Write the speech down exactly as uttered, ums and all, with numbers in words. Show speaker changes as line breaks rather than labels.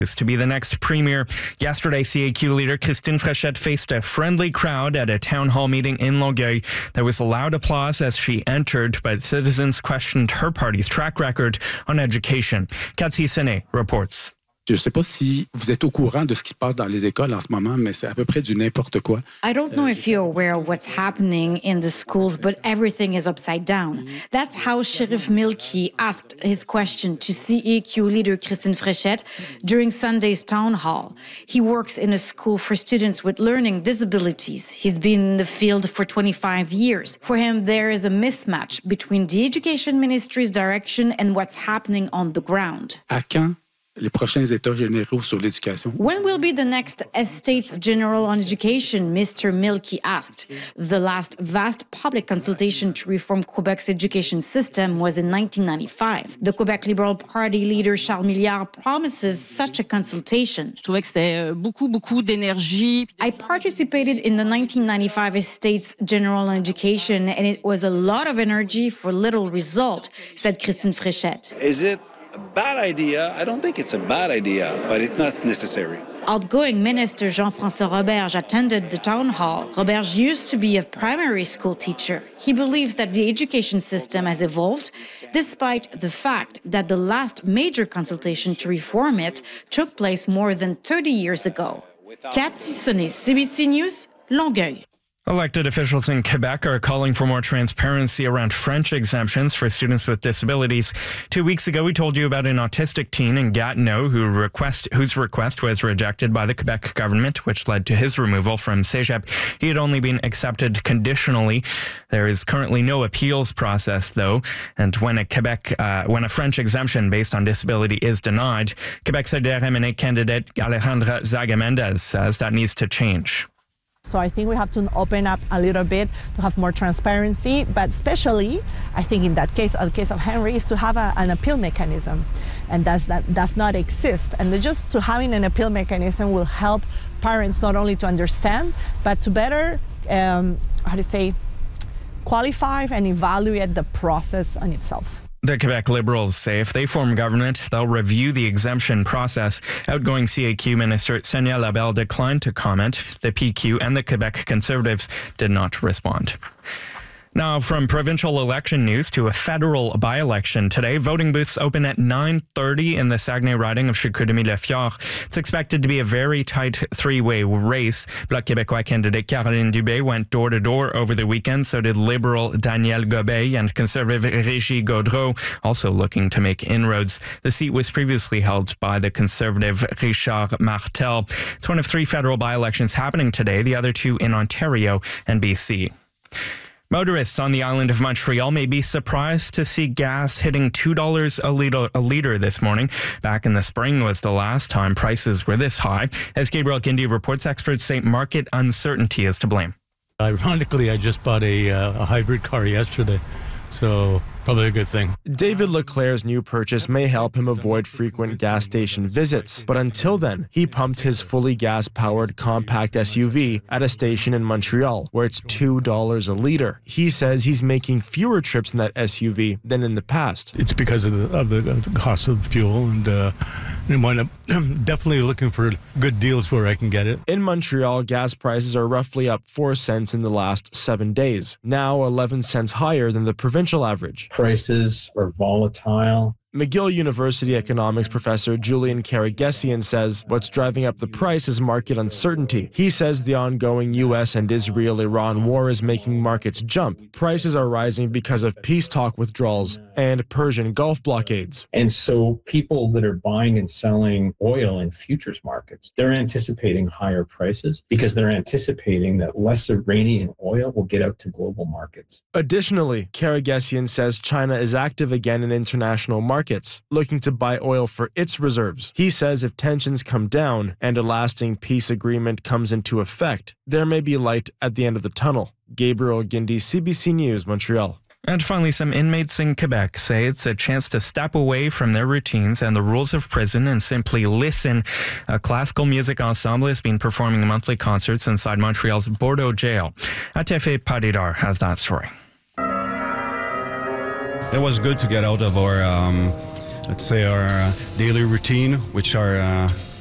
to be the next premier. Yesterday, C A Q leader Christine Fréchette faced a friendly crowd at a town hall meeting in Longueuil. There was loud applause as she entered, but citizens questioned her party's track record on education. Cathy Sené reports.
Je ne sais pas si vous êtes au courant de ce qui se passe dans les écoles en ce moment, mais c'est à peu près du n'importe quoi.
I don't know if you're aware of what's happening in the schools, but everything is upside down. That's how Sheriff Milky asked his question to C A Q leader Christine Fréchette during Sunday's town hall. He works in a school for students with learning disabilities. He's been in the field for twenty-five years. For him, there is a mismatch between the education ministry's direction and what's happening on the ground.
À quand les prochains états généraux sur l'éducation?
When will be the next Estates General on Education? Mister Milky asked. The last vast public consultation to reform Quebec's education system was in nineteen ninety-five. The Quebec Liberal Party leader Charles Milliard promises such a consultation.
Je trouvais que c'était beaucoup, beaucoup d'énergie.
I participated in the nineteen ninety-five Estates General on Education, and it was a lot of energy for little result, said Christine Fréchette.
Is it a bad idea? I don't think it's a bad idea, but it's not necessary.
Outgoing Minister Jean-François Roberge attended the town hall. Roberge used to be a primary school teacher. He believes that the education system has evolved, despite the fact that the last major consultation to reform it took place more than thirty years ago. Cathy Sené, C B C News, Longueuil.
Elected officials in Quebec are calling for more transparency around French exemptions for students with disabilities. Two weeks ago, we told you about an autistic teen in Gatineau who request, whose request was rejected by the Quebec government, which led to his removal from Cégep. He had only been accepted conditionally. There is currently no appeals process, though, and when a Quebec, uh, when a French exemption based on disability is denied, Quebec Solidaire M N A candidate Alejandra Zaga-Mendez says that needs to change.
So I think we have to open up a little bit to have more transparency, but especially, I think in that case, in the case of Henry, is to have a, an appeal mechanism, and that's, that does not exist. And just to having an appeal mechanism will help parents not only to understand, but to better, um, how to say, qualify and evaluate the process on itself.
The Quebec Liberals say if they form government, they'll review the exemption process. Outgoing C A Q Minister Sonia Labelle declined to comment. The P Q and the Quebec Conservatives did not respond. Now, from provincial election news to a federal by-election today, voting booths open at nine thirty in the Saguenay riding of Chicoutimi-Le-Fjord. It's expected to be a very tight three-way race. Bloc Québécois candidate Caroline Dubé went door-to-door over the weekend. So did Liberal Danielle Gobey and Conservative Régis Gaudreau, also looking to make inroads. The seat was previously held by the Conservative Richard Martel. It's one of three federal by-elections happening today, the other two in Ontario and B C. Motorists on the island of Montreal may be surprised to see gas hitting two dollars a liter, a liter this morning. Back in the spring was the last time prices were this high. As Gabriel Guindy reports, experts say market uncertainty is to blame.
Ironically, I just bought a, uh, a hybrid car yesterday, so probably a good thing.
David Leclerc's new purchase may help him avoid frequent gas station visits. But until then, he pumped his fully gas-powered compact S U V at a station in Montreal, where it's two dollars a liter. He says he's making fewer trips in that S U V than in the past.
It's because of the, of the, of the cost of the fuel, and uh, I'm definitely looking for good deals where I can get it.
In Montreal, gas prices are roughly up four cents in the last seven days, now eleven cents higher than the provincial average.
Prices are volatile.
McGill University economics professor Julian Karagesian says what's driving up the price is market uncertainty. He says the ongoing U S and Israel-Iran war is making markets jump. Prices are rising because of peace talk withdrawals and Persian Gulf blockades.
And so people that are buying and selling oil in futures markets, they're anticipating higher prices because they're anticipating that less Iranian oil will get out to global markets.
Additionally, Karagesian says China is active again in international markets. Markets, looking to buy oil for its reserves. He says if tensions come down and a lasting peace agreement comes into effect, there may be light at the end of the tunnel. Gabriel Guindy, C B C News, Montreal.
And finally, some inmates in Quebec say it's a chance to step away from their routines and the rules of prison and simply listen. A classical music ensemble has been performing monthly concerts inside Montreal's Bordeaux jail. Atefe Padidar has that story.
It was good to get out of our um, let's say, our uh, daily routine, which are uh,